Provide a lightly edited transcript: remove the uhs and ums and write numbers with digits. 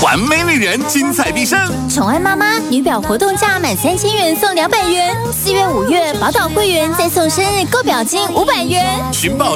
完美女人精彩必胜， 宠爱妈妈女表活动价满3000元送200元，4月5月宝岛会员再送生日购表金500元， 寻宝